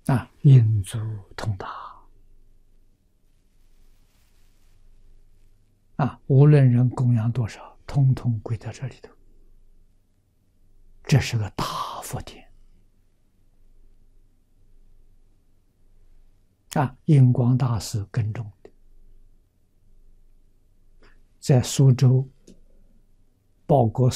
因足通达无论人供养多少，通通归到这里头。这是个大福典印光大师耕种的，在苏州报国